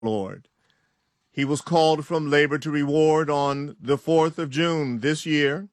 Lord. He was called from labor to reward on the 4th of June this year.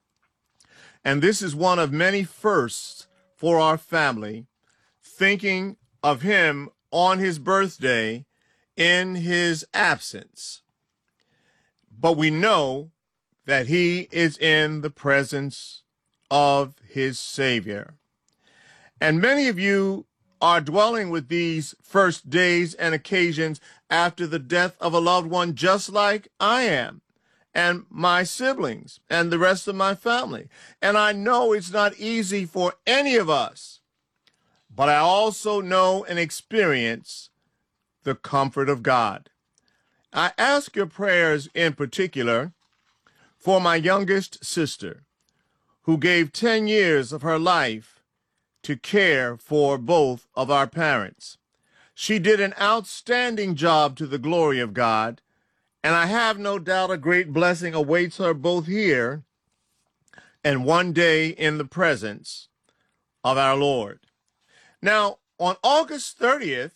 And this is one of many firsts for our family, thinking of him on his birthday in his absence. But we know that he is in the presence of his Savior. And many of you are dwelling with these first days and occasions after the death of a loved one, just like I am, and my siblings, and the rest of my family. And I know it's not easy for any of us, but I also know and experience the comfort of God. I ask your prayers in particular for my youngest sister, who gave 10 years of her life to care for both of our parents. She did an outstanding job to the glory of God, and I have no doubt a great blessing awaits her both here and one day in the presence of our Lord. Now, on August 30th,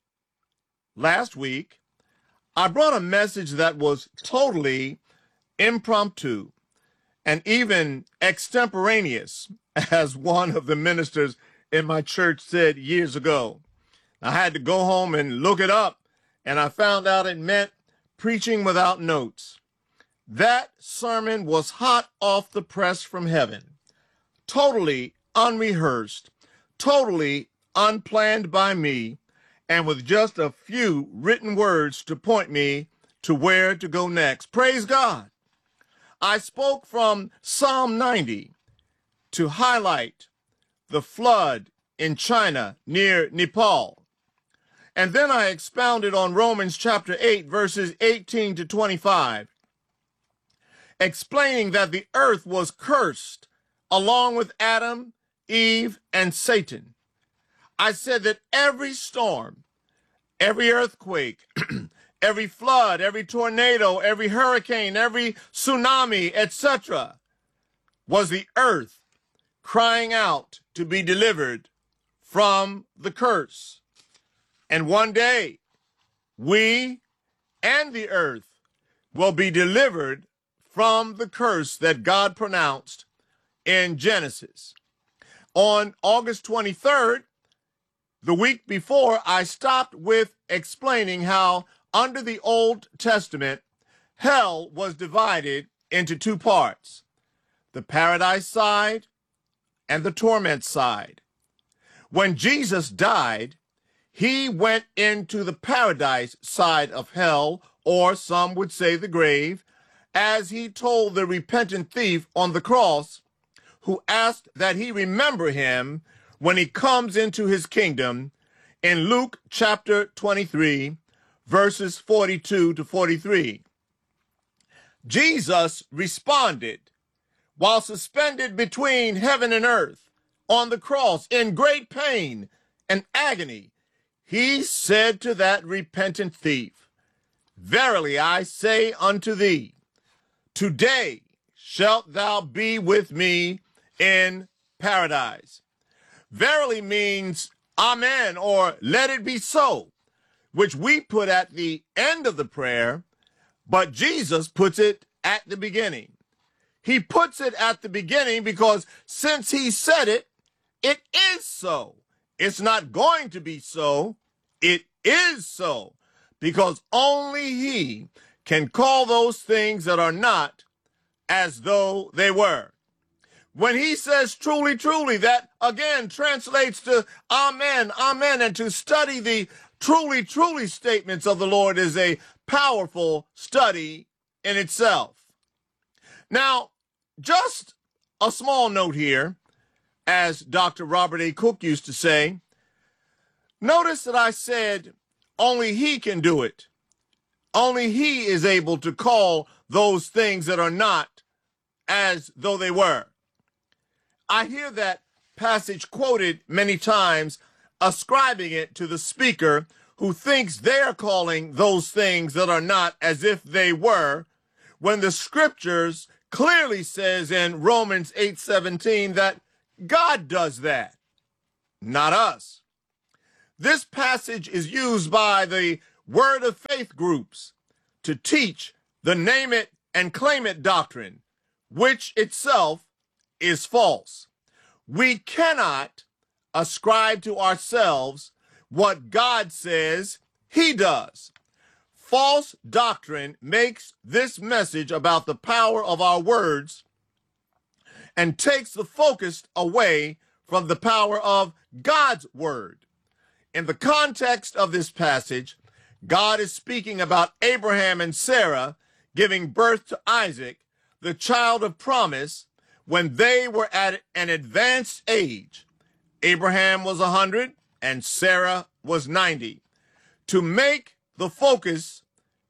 last week, I brought a message that was totally impromptu and even extemporaneous, as one of the ministers in my church said years ago. I had to go home and look it up, and I found out it meant preaching without notes. That sermon was hot off the press from heaven, totally unrehearsed, totally unplanned by me, and with just a few written words to point me to where to go next. Praise God. I spoke from Psalm 90 to highlight the flood in China near Nepal. And then I expounded on Romans chapter 8, verses 18 to 25, explaining that the earth was cursed along with Adam, Eve, and Satan. I said that every storm, every earthquake, every flood, every tornado, every hurricane, every tsunami, etc., was the earth crying out to be delivered from the curse. And one day, we and the earth will be delivered from the curse that God pronounced in Genesis. On August 23rd, the week before, I stopped with explaining how under the Old Testament, hell was divided into two parts, the paradise side and the torment side. When Jesus died, he went into the paradise side of hell, or some would say the grave, as he told the repentant thief on the cross, who asked that he remember him when he comes into his kingdom, in Luke chapter 23, verses 42 to 43. Jesus responded while suspended between heaven and earth on the cross in great pain and agony. He said to that repentant thief, "Verily I say unto thee, today shalt thou be with me in paradise." Verily means amen, or let it be so, which we put at the end of the prayer, but Jesus puts it at the beginning. He puts it at the beginning because since he said it, it is so. It's not going to be so. It is so, because only he can call those things that are not as though they were. When he says truly, truly, that again translates to amen, amen. And to study the truly, truly statements of the Lord is a powerful study in itself. Now, just a small note here, as Dr. Robert A. Cook used to say. Notice that I said only he can do it. Only he is able to call those things that are not as though they were. I hear that passage quoted many times, ascribing it to the speaker who thinks they're calling those things that are not as if they were, when the scriptures clearly says in Romans 8:17 that God does that, not us. This passage is used by the word of faith groups to teach the name it and claim it doctrine, which itself is false. We cannot ascribe to ourselves what God says he does. False doctrine makes this message about the power of our words and takes the focus away from the power of God's word. In the context of this passage, God is speaking about Abraham and Sarah giving birth to Isaac, the child of promise, when they were at an advanced age. Abraham was 100 and Sarah was 90. To take the focus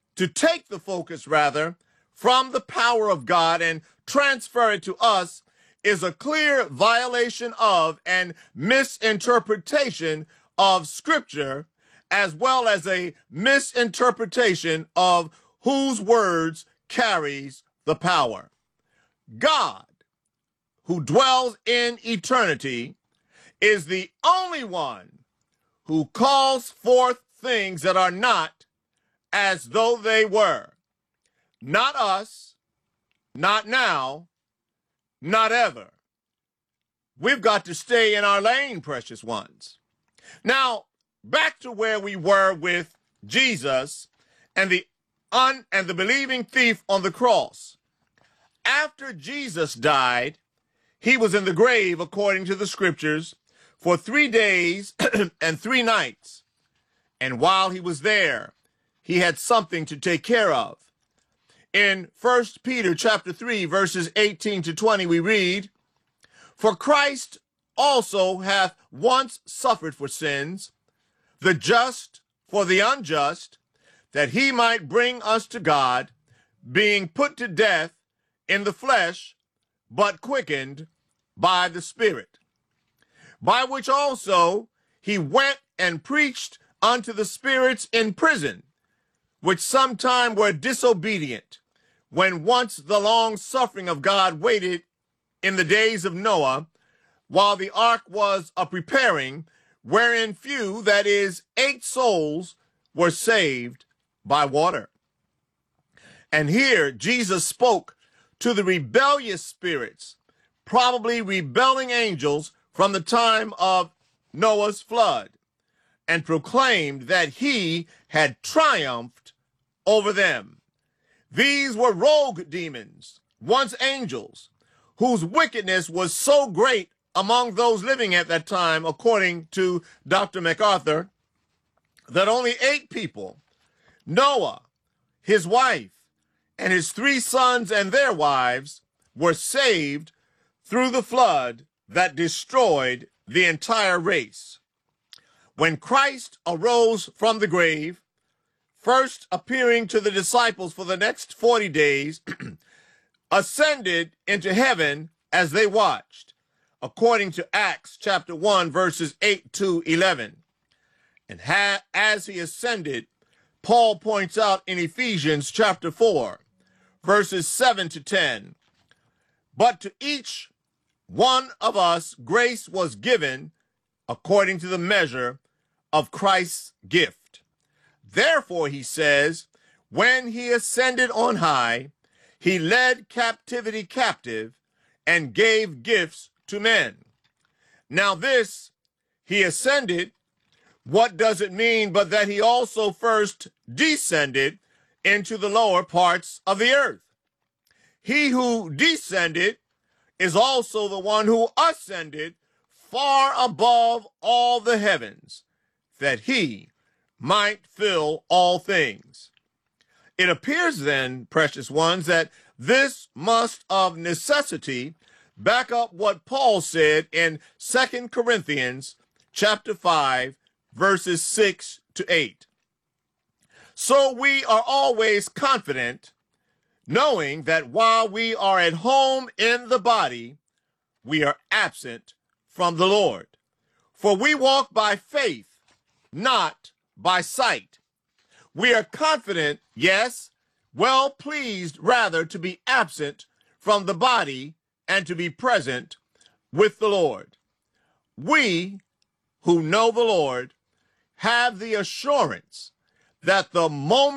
from the power of God and transfer it to us is a clear violation of and misinterpretation of Scripture, as well as a misinterpretation of whose words carries the power. God, who dwells in eternity, is the only one who calls forth things that are not as though they were. Not us, not now, not ever. We've got to stay in our lane, precious ones. Now, back to where we were with Jesus and the believing thief on the cross. After Jesus died, he was in the grave, according to the scriptures, for 3 days and 3 nights. And while he was there, he had something to take care of. In 1 Peter chapter 3, verses 18 to 20, we read, "For Christ also hath once suffered for sins, the just for the unjust, that he might bring us to God, being put to death in the flesh, but quickened by the Spirit. By which also he went and preached unto the spirits in prison, which sometime were disobedient, when once the long suffering of God waited in the days of Noah, while the ark was a preparing, wherein few, that is, 8 souls, were saved by water." And here Jesus spoke to the rebellious spirits, probably rebelling angels from the time of Noah's flood, and proclaimed that he had triumphed over them. These were rogue demons, once angels, whose wickedness was so great among those living at that time, according to Dr. MacArthur, that only 8 people, Noah, his wife, and his 3 sons and their wives, were saved through the flood that destroyed the entire race. When Christ arose from the grave, first appearing to the disciples for the next 40 days, ascended into heaven as they watched, according to Acts chapter 1, verses 8 to 11. And as he ascended, Paul points out in Ephesians chapter 4, verses 7 to 10, "But to each one of us grace was given according to the measure of Christ's gift. Therefore," he says, "when he ascended on high, he led captivity captive and gave gifts to men." Now this, he ascended, what does it mean but that he also first descended into the lower parts of the earth? He who descended is also the one who ascended far above all the heavens, that he might fill all things. It appears then, precious ones, that this must of necessity back up what Paul said in 2 Corinthians chapter 5, verses 6 to 8. "So we are always confident, knowing that while we are at home in the body, we are absent from the Lord. For we walk by faith, not by sight. We are confident, yes, well pleased rather to be absent from the body and to be present with the Lord. We who know the Lord have the assurance that the moment